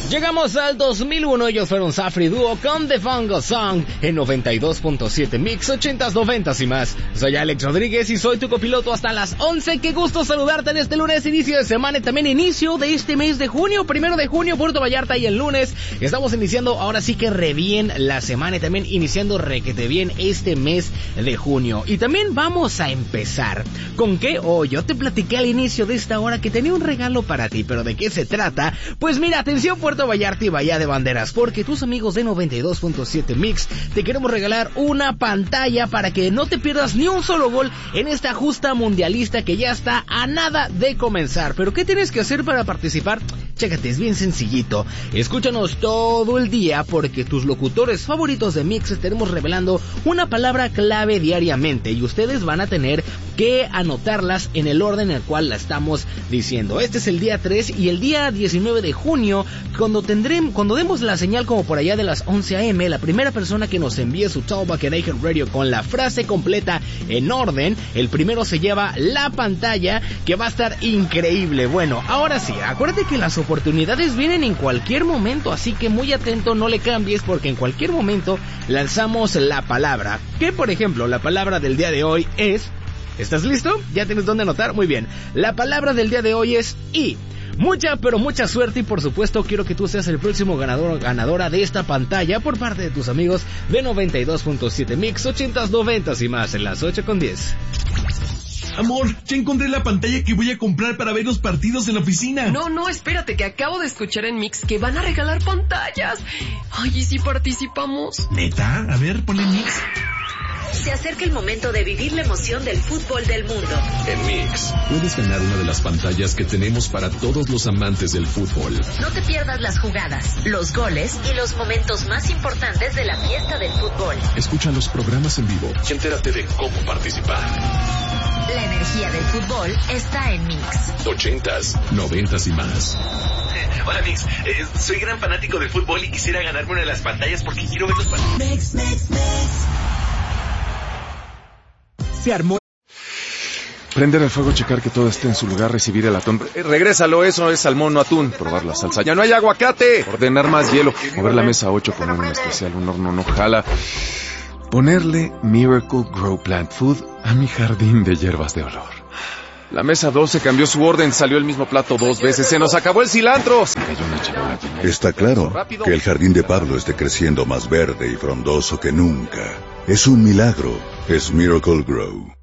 Llegamos al 2001, ellos fueron Safri Duo con The Fungo Song en 92.7 Mix, 80s, 90s y más. Soy Alex Rodríguez y soy tu copiloto hasta las 11. Qué gusto saludarte en este lunes, inicio de semana y también inicio de este mes de junio, 1 de junio, Puerto Vallarta, y el lunes estamos iniciando ahora sí que re bien la semana y también iniciando requete bien este mes de junio. Y también vamos a empezar. ¿Con qué? Yo te platiqué al inicio de esta hora que tenía un regalo para ti, pero ¿de qué se trata? Pues mira, atención Puerto Vallarta y Bahía de Banderas, porque tus amigos de 92.7 Mix te queremos regalar una pantalla para que no te pierdas ni un solo gol en esta justa mundialista que ya está a nada de comenzar. ¿Pero qué tienes que hacer para participar? Chécate, es bien sencillito. Escúchanos todo el día porque tus locutores favoritos de Mix estaremos revelando una palabra clave diariamente y ustedes van a tener que anotarlas en el orden en el cual la estamos diciendo. Este es el día 3 y el día 19 de junio, cuando demos la señal como por allá de las 11 a.m., la primera persona que nos envíe su Talkback en Aiken Radio con la frase completa en orden, el primero se lleva la pantalla, que va a estar increíble. Bueno, ahora sí, acuérdate que las oportunidades vienen en cualquier momento, así que muy atento, no le cambies porque en cualquier momento lanzamos la palabra. Que por ejemplo, la palabra del día de hoy es... ¿Estás listo? ¿Ya tienes dónde anotar? Muy bien. La palabra del día de hoy es I. Mucha, pero mucha suerte y por supuesto quiero que tú seas el próximo ganador o ganadora de esta pantalla por parte de tus amigos de 92.7 Mix, 80s, 90s y más en las 8:10. Amor, ya encontré la pantalla que voy a comprar para ver los partidos en la oficina. No, espérate, que acabo de escuchar en Mix que van a regalar pantallas. Ay, ¿y si participamos? ¿Neta? A ver, ponle Mix. Se acerca el momento de vivir la emoción del fútbol del mundo. En Mix, puedes ganar una de las pantallas que tenemos para todos los amantes del fútbol. No te pierdas las jugadas, los goles y los momentos más importantes de la fiesta del fútbol. Escucha los programas en vivo y entérate de cómo participar. La energía del fútbol está en Mix. 80s, 90s y más. Hola Mix, soy gran fanático del fútbol y quisiera ganarme una de las pantallas porque quiero ver los partidos. Mix. Se armó. Prender el fuego, checar que todo esté en su lugar, recibir el atún. Regrésalo, eso es salmón, no atún. Probar la salsa. ¡Ya no hay aguacate! Ordenar más hielo. Mover la mesa 8, poner un especial, un horno no jala. Ponerle Miracle Grow Plant Food a mi jardín de hierbas de olor. La mesa 12 cambió su orden, salió el mismo plato 2 veces. ¡Se nos acabó el cilantro! Se cayó una charola. Está claro que el jardín de Pablo esté creciendo más verde y frondoso que nunca. Es un milagro. Es Miracle Grow.